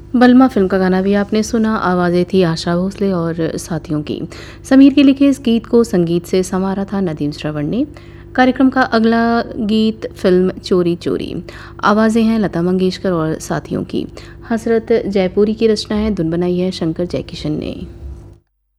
बलमा फिल्म का गाना भी आपने सुना। आवाज़ें थी आशा भोसले और साथियों की। समीर के लिखे इस गीत को संगीत से संवारा था नदीम श्रवण ने। कार्यक्रम का अगला गीत फिल्म चोरी चोरी। आवाज़ें हैं लता मंगेशकर और साथियों की। हसरत जयपुरी की रचना है, धुन बनाई है शंकर जयकिशन ने।